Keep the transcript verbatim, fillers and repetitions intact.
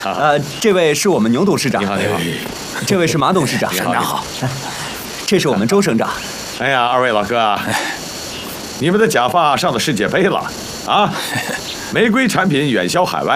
呃，这位是我们牛董事长。 你好，你好。 这位是马董事长。 你好。 这是我们周省长。 哎呀，二位老哥啊，你们的假发上了世界杯了啊！玫瑰产品远销海外，